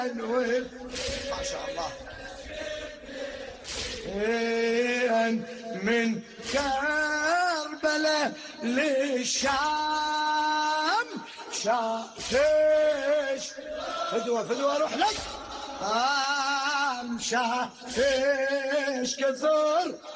ما شاء الله. من كربلاء للشام شافش فدوة روح لك شافش كثر